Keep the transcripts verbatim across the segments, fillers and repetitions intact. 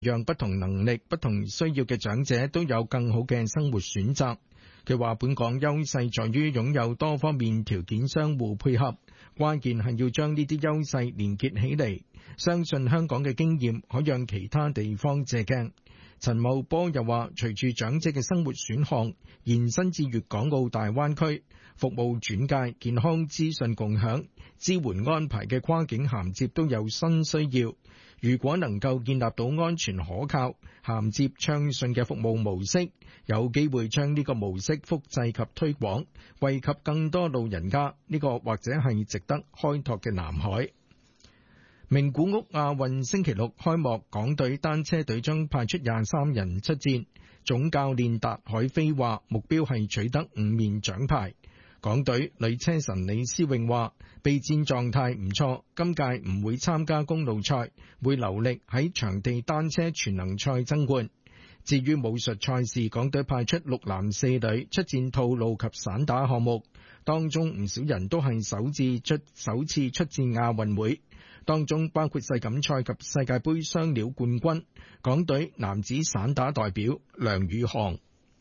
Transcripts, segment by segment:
讓不同能力、不同需要嘅長者都有更好嘅生活選擇。佢話本港優勢在於擁有多方面條件相互配合，關鍵係要將呢啲優勢連結起嚟。相信香港嘅經驗可讓其他地方借鏡。陳茂波又話，隨住長者嘅生活選項延伸至粵港澳大灣區，服務轉介、健康資訊共享、支援安排嘅跨境銜接都有新需要。如果能夠建立到安全可靠、銜接暢順嘅服務模式，有機會將呢個模式複製及推廣，惠及更多老人家。呢個或者係值得開拓嘅南海。名古屋亞運星期六開幕，港隊單車隊將派出廿三人出戰。總教練達海飛話，目標係取得五面獎牌。港隊女車神李思穎話，備戰狀態唔錯，今屆唔會參加公路賽，會留力喺場地單車全能賽爭冠。至於武術賽事，港隊派出六男四女出戰套路及散打項目，當中唔少人都係首次出首次出戰亞運會。當中包括世錦賽及世界盃雙料冠軍，港隊男子散打代表梁宇航。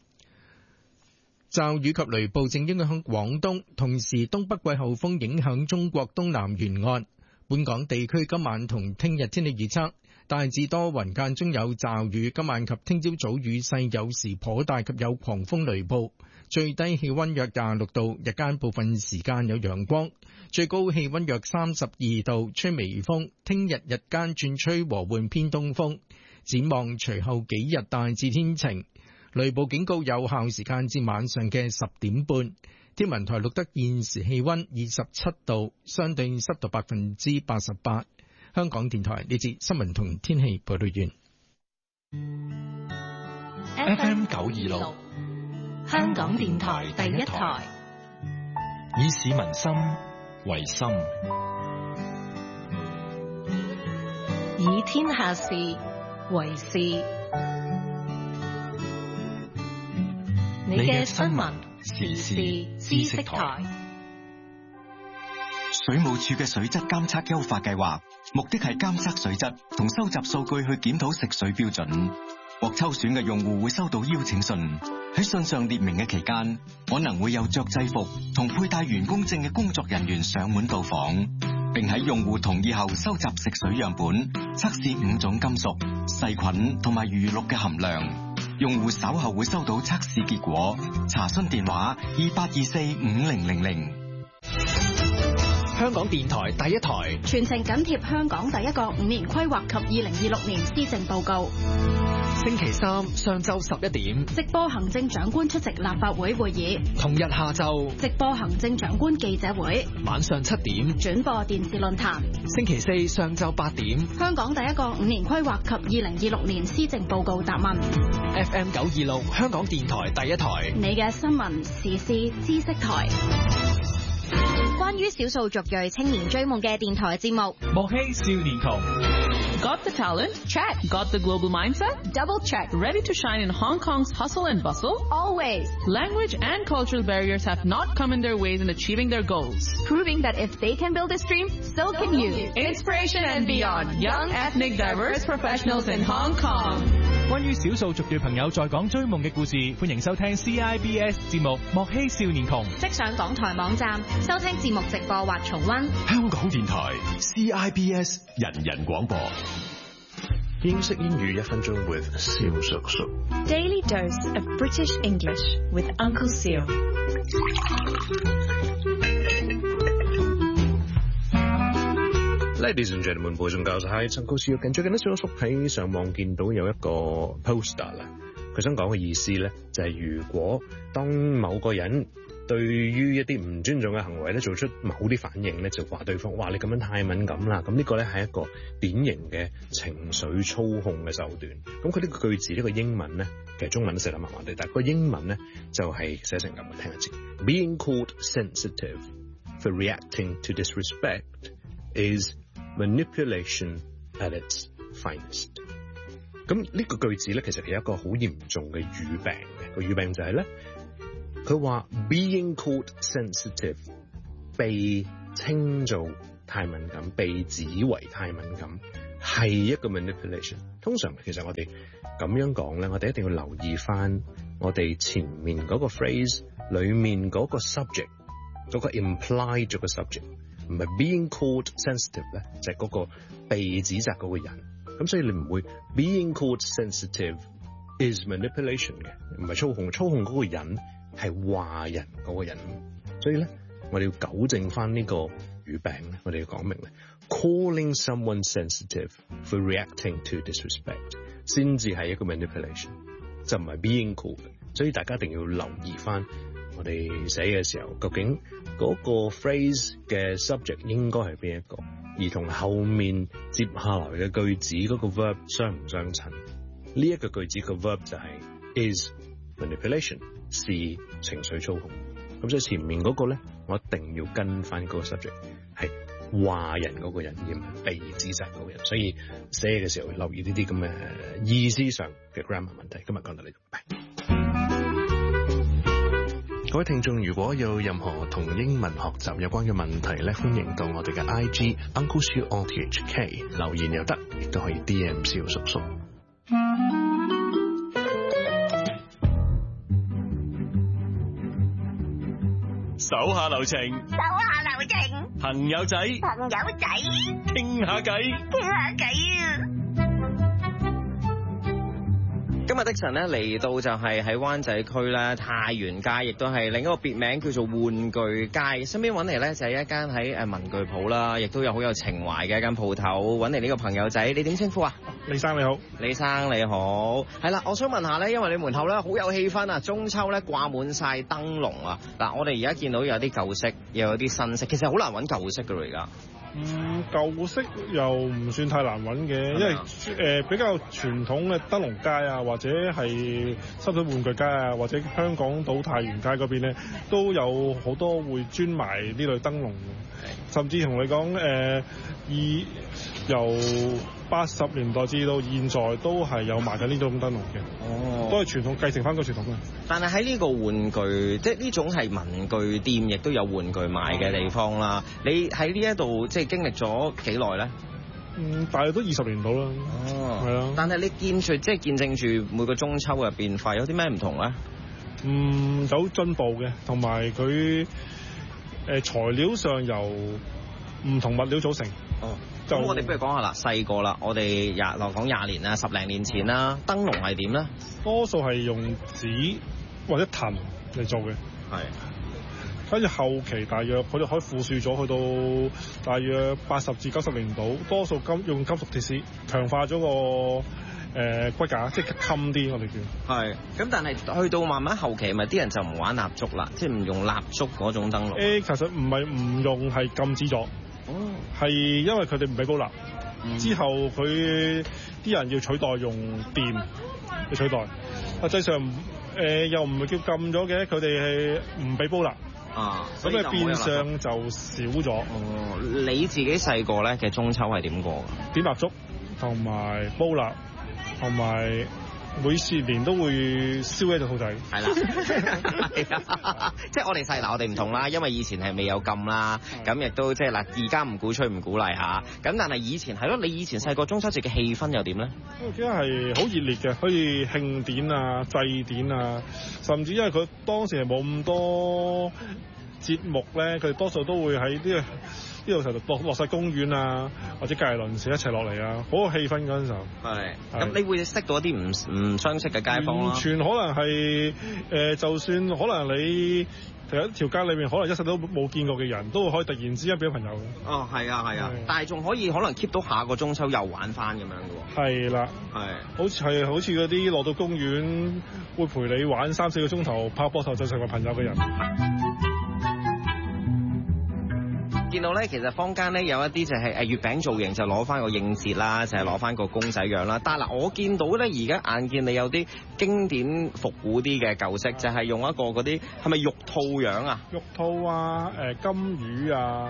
驟雨及雷暴正影響廣東，同時東北季候風影響中國東南沿岸。本港地區今晚同聽日天氣預測，大致多雲間中有驟雨，今晚及聽朝早雨勢有時頗大及有狂風雷暴，最低氣溫約廿六度，日間部分時間有陽光，最高氣溫約三十二度，吹微風。聽日日間轉吹和緩偏東風，展望隨後幾日大致天晴。雷暴警告有效時間至晚上嘅十點半。天文台錄得現時氣溫二十七度，相對濕度百分之八十八。香港電台呢節新聞同天氣報道完。 F M 九二六，香港電台第一台，以市民心為心，以天下事為事。你嘅新聞時事知識台。 水務署嘅水質監測優化計劃，目的係監測水質同收集數據去檢討食水標準。獲抽選嘅用戶會收到邀請信，喺信上列明嘅期間，可能會有着制服同佩戴員工證嘅工作人員上門到訪，並喺用戶同意後收集食水樣本，測試五種金屬、細菌同埋餘氯嘅含量。用戶稍後會收到測試結果，查詢電話二八二四五零零零。 香港電台第一台， 全程緊貼香港第一個五年規劃及二零二六年施政報告。 星期三上晝十一點， 直播行政長官出席立法會會議； 同日下晝， 直播行政長官記者會； 晚上七點， 轉播電視論壇。 星期四上晝八點， 香港第一個五年規劃及二零二六年施政報告答問。 F M 九二六，香港電台第一台， 你嘅新聞時事知識台。關於少數族裔青年追夢嘅電台節目， 莫欺少年窮。 Got the talent? Check. Got the global mindset? Double check. Ready to shine in Hong Kong's hustle and bustle? Always. Language and cultural barriers have not come in their ways in achieving their goals. Proving that if they can build this dream, so can you. Inspiration and beyond. Young, ethnic, diverse professionals in Hong Kong. 關於少數族裔朋友在港追夢嘅故事，歡迎收聽 C I B S 節目《莫欺少年窮》。 即上港台網站收聽節目直播或重溫。 香港電台 C I B S 人人廣播。英式英語一分鐘 with 蕭叔叔。 Daily dose of British English with Uncle Seal。 Ladies and gentlemen, boys and girls, hi， 陳高少。近最近咧，小叔喺上網見到有一個 poster 啦，佢想講嘅意思咧，就係、是、如果當某個人對於一啲唔尊重嘅行為咧，做出某啲反應咧，就話對方，哇，你咁樣太敏感啦。咁呢個咧係一個典型嘅情緒操控嘅手段。咁佢呢個句子呢、呢個英文咧，其實中文都寫得麻麻地，但係個英文咧就係、是、寫成咁嘅，聽一次。Being called sensitive for reacting to disrespect is manipulation at its finest。咁呢個句子咧，其實係一個好嚴重嘅語病嘅。個語病就係咧，佢話 being called sensitive， 被稱做太敏感，被指為太敏感， 係一個 manipulation。通常其實我哋咁樣講咧，我哋一定要留意翻我哋前面嗰個 phrase 裡面嗰個 subject 嗰個 implied 咗個 subject， 唔係 being called sensitive 咧，就係嗰個被指責嗰個人。咁所以你唔會 being called sensitive is manipulation 嘅，唔係操控，操控嗰個人係話人嗰個人。所以咧，我哋要糾正翻呢個語病咧，我哋要講明咧 ，calling someone sensitive for reacting to disrespect 先至係一個 manipulation， 就唔係 being called。所以大家一定要留意翻我哋寫嘅時候，究竟嗰個 phrase 嘅 subject 應該係邊一個，而同後面接下來嘅句子嗰個 verb 相唔相襯？呢一個句子個 verb 就係 is manipulation， 是情緒操控。咁所以前面嗰個咧，我一定要跟翻嗰個 subject 係話人嗰個人，而唔係被指責嗰個人。所以寫嘅時候留意呢啲咁嘅意思上嘅 grammar 問題。今日講到呢度，拜。各位聽眾，如果有任何同英文學習有關嘅問題咧，歡迎到我哋嘅 I G Uncle Siu O T H K 留言又得，亦都可以 D M 蕭叔叔。 手下留情， 手下留情， 朋友仔， 朋友仔， 傾下偈， 傾下偈啊！ 今日的神咧嚟到就係喺灣仔區咧太原街，亦都係另一個別名叫做玩具街。身邊揾嚟咧就係一間喺誒文具鋪啦，亦都有好有情懷嘅一間鋪頭。揾嚟呢個朋友仔，你點稱呼啊？ 李生你好， 李生你好。係啦，我想問下咧，因為你門口咧好有氣氛啊，中秋咧掛滿晒燈籠啊。嗱，我哋而家見到有啲舊式，又有啲新式，其實好難揾舊式㗎啦而家。 嗯，舊式又唔算太難揾嘅，因為誒、呃、比較傳統嘅燈籠街啊，或者係深水玩具街啊，或者香港島太原街嗰邊咧，都有好多會專賣呢類燈籠，甚至同你講誒，以、呃、由八十年代至到現在都係有賣緊呢種燈籠嘅，哦，都係傳統繼承翻個傳統嘅。 但係喺呢個玩具，即係呢種係文具店，亦都有玩具賣嘅地方啦。你喺呢一度即係經歷咗幾耐咧？ 嗯，大約都二十年到啦。 哦， 係啊。 但係你見住即係見證住每個中秋嘅變化，有啲咩唔同咧？ 嗯，有進步嘅，同埋佢誒材料上由唔同物料組成。 哦。咁我哋不如講下啦，細個啦，我哋廿來講廿年啦，十零年前啦，燈籠係點咧？ 多數係用紙或者藤嚟做嘅。 係。 跟住後期大約佢哋可以富庶咗，去到大約八十至九十年度，多數金用金屬鐵絲強化咗個誒、呃、骨架，即係襟啲我哋叫。係。 咁但係去到慢慢後期，咪啲人就唔玩蠟燭啦，即係唔用蠟燭嗰種燈籠。 誒，其實唔係唔用，係禁止咗。哦，係因為佢哋唔俾煲蠟，嗯、之後佢啲人要取代用電去取代，實際上誒、呃、又唔係叫禁咗嘅，佢哋係唔俾煲蠟啊，咁誒變相就少咗。 哦，你自己細個咧嘅中秋係點過㗎？ 點蠟燭同埋煲蠟，同埋每次年都會燒一隻兔仔。 係啦，即係我哋細嗱，我哋唔同啦，因為以前係未有禁啦，咁亦都即係嗱，而家唔鼓吹唔鼓勵嚇，咁但係以前係咯，你以前細個中秋節嘅氣氛又點咧？ 我記得係好熱烈嘅，可以慶典啊、祭典啊，甚至因為佢當時係冇咁多節目咧，佢哋多數都會喺呢個呢度就落落曬公園啊，或者隔離鄰舍一齊落嚟啊，好有氣氛嗰陣時候。係。 咁你會識到一啲唔唔相識嘅街坊啦。 完全可能係誒、呃，就算可能你喺一條街裏面，可能一世都冇見過嘅人，都會可以突然之間變咗朋友嘅。 哦，係啊，係啊，但係仲可以可能 keep 到下個中秋又玩翻咁樣嘅喎。 係啦。係。好似係好似嗰啲落到公園會陪你玩三四個鐘頭，拍膊頭就成為朋友嘅人。 見到咧，其實坊間咧有一啲就係誒月餅造型，就攞翻個應節啦，就係攞翻個公仔樣啦。但係嗱，我見到咧而家眼見你有啲經典復古啲嘅舊式，就係、是、用一個嗰啲係咪玉兔樣啊？ 玉兔啊，誒、呃、金魚啊，呢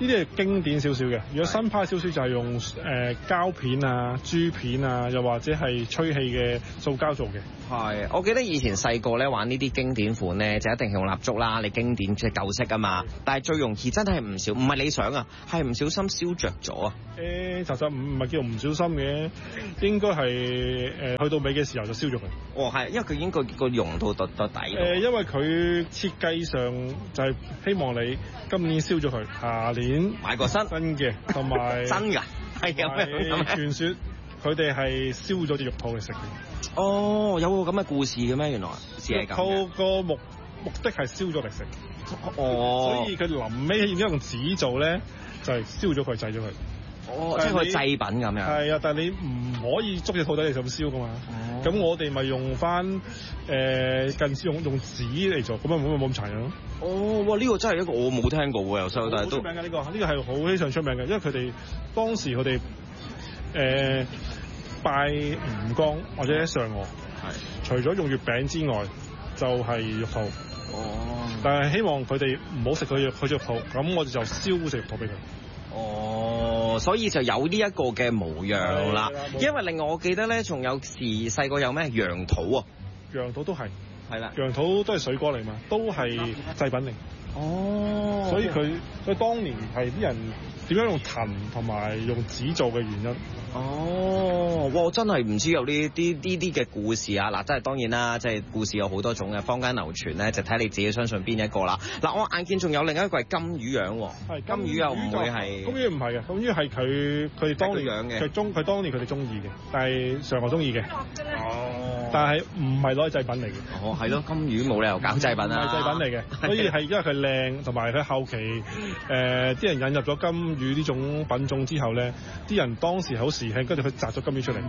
呢啲係經典少少嘅。如果新派少少就係用誒、呃、膠片啊、珠片啊，又或者係吹氣嘅塑膠做嘅。 係，我記得以前細個咧玩呢啲經典款咧，就一定係用蠟燭啦，你經典即係舊式啊嘛。但係最容易真係唔少，唔係你想啊，係唔小心燒着咗啊。 誒、欸，其實唔唔係叫唔小心嘅，應該係誒、呃、去到尾嘅時候就燒咗佢。 哦，係，因為佢已經個個溶到到到底。誒、 呃，因為佢設計上就係希望你今年燒咗佢，下年買個新新嘅，同埋真㗎，係咁樣。 傳說佢哋係燒咗隻肉兔嚟食嘅。 哦，有個咁嘅故事嘅咩？原來只係咁。 肉兔個目目的係燒咗嚟食。 哦。所以佢臨尾然之後用紙做咧，就係、是、燒咗佢，製咗佢。 哦，即係佢製品咁樣。 係啊，但係你唔可以捉隻兔仔嚟就咁燒噶嘛。咁、哦、我哋咪用翻誒、呃、近似用用紙嚟做，咁啊冇冇咁殘忍咯。 哦，哇！呢、這個真係一個我冇聽過喎，由細到大都。 好出名嘅呢、這個，呢、這個係好非常出名嘅，因為佢哋當時佢哋誒拜吳剛或者嫦娥，除咗用月餅之外，就係、是、肉兔。哦。但係希望佢哋唔好食佢佢隻肉兔，咁我哋就燒隻肉兔俾佢。 哦，所以就有呢一個嘅模樣啦。因為另外我記得咧，仲有時細個有咩楊桃啊？ 楊桃都係， 係啦， 楊桃都係水果嚟嘛，都係製品嚟。 哦， 所以佢所以當年係啲人點樣用藤同埋用紙做嘅原因。 哦，哇！真係唔知有呢啲呢啲嘅故事啊！嗱，真係當然啦，即係故事有好多種嘅，坊間流傳咧，就睇你自己相信邊一個啦。嗱，我眼見仲有另一個係金魚樣喎，係金魚又唔會係， 金魚唔係嘅，金魚係佢佢哋當年佢中佢當年佢哋中意嘅，但係嫦娥中意嘅。哦，但係唔係攞嚟製品嚟嘅。 哦，係咯，金魚冇理由搞製品啊， 唔係製品嚟嘅，所以係因為佢靚，同埋佢後期誒啲、呃、人引入咗金魚呢種品種之後咧，啲人當時好時興，跟住佢摘咗金魚出嚟。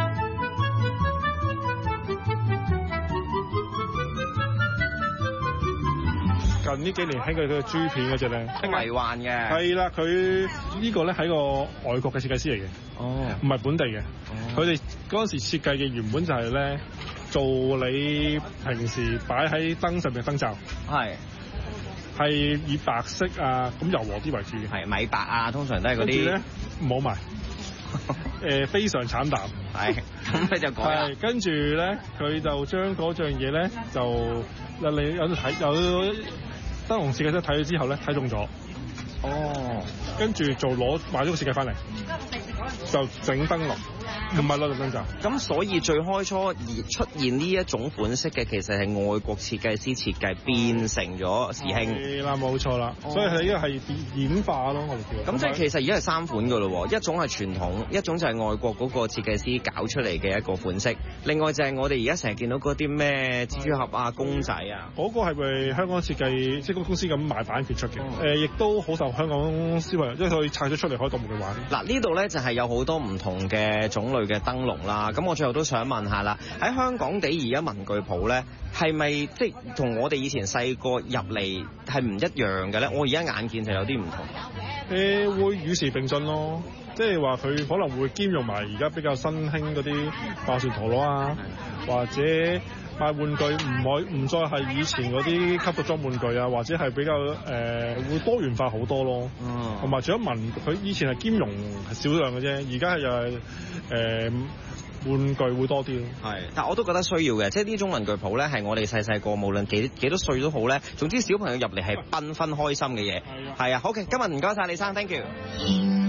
近呢幾年興佢佢珠片嗰隻咧， 迷幻嘅。係啦，佢呢個咧係個外國嘅設計師嚟嘅，哦，唔係本地嘅。佢哋嗰陣時設計嘅原本就係咧做你平時擺喺燈上面嘅燈罩，係係以白色啊咁柔和啲為主嘅， 係米白啊，通常都係嗰啲咧唔好賣。誒、呃、非常慘淡， 係咁佢就改啦。 跟住咧，佢就將嗰樣嘢咧，就你有睇有燈籠設計師睇咗之後咧，睇中咗。哦，跟住做攞買咗個設計翻嚟，就整燈籠，唔係攞燈罩。 咁所以最開初而出現呢一種款式嘅，其實係外國設計師設計變成咗時興。 係啦，冇錯啦。所以係呢個係演化咯，我哋叫。 咁即係其實而家係三款噶咯，一種係傳統，一種就係外國嗰個設計師搞出嚟嘅一個款式，另外就係我哋而家成日見到嗰啲咩蜘蛛俠啊、公仔啊。 嗰、嗰個係咪香港設計即係公司咁買版權出嘅？誒、嗯，亦都好受香港消費，因為佢拆咗出嚟可以當門去玩。 嗱，呢度咧就係有好多唔同嘅種類嘅燈籠啦。咁我最後都想問下啦，喺香港地而家文具鋪咧，係咪即係同我哋以前細個入嚟係唔一樣嘅咧？我而家眼見就有啲唔同。 誒、呃，會與時並進咯，即係話佢可能會兼容埋而家比較新興嗰啲爆旋陀螺啊，或者賣玩具唔可唔再係以前嗰啲吸毒裝玩具啊，或者係比較誒、呃、會多元化好多咯。嗯，同埋除咗文，佢以前係兼容少量嘅啫，而家係又係誒玩具會多啲咯。 係，但我都覺得需要嘅，即係呢種文具鋪咧，係我哋細細個無論幾幾多歲都好咧，總之小朋友入嚟係繽紛開心嘅嘢。係啊，好嘅，今日唔該晒李生 ，thank you。